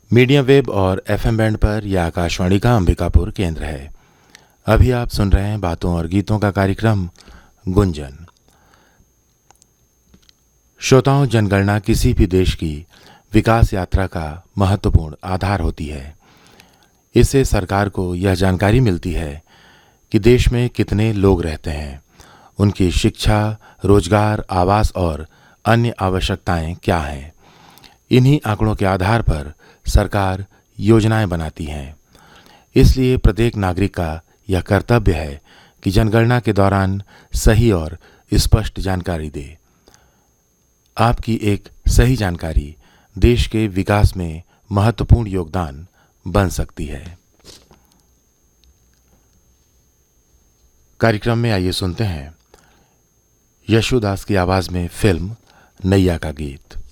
Medium wave और FM band पर यह आकाशवाणी का अंबिकापुर केंद्र है। अभी आप सुन रहे हैं बातों और गीतों का कार्यक्रम गुंजन। श्रोताओं, जनगणना किसी भी देश की विकास यात्रा का महत्वपूर्ण आधार होती है। इससे सरकार को यह जानकारी मिलती है कि देश में कितने लोग रहते हैं, उनकी शिक्षा, रोजगार, आवास और अन्य आवश्यकताएं क्या हैं। इन्हीं आंकड़ों के आधार पर सरकार योजनाएं बनाती हैं। इसलिए प्रत्येक नागरिक का यह कर्तव्य है कि जनगणना के दौरान सही और स्पष्ट जानकारी दे। आपकी एक सही जानकारी देश के विकास में महत्वपूर्ण योगदान बन सकती है। कार्यक्रम में आइए सुनते हैं यशुदास की आवाज में फिल्म नैया का गीत।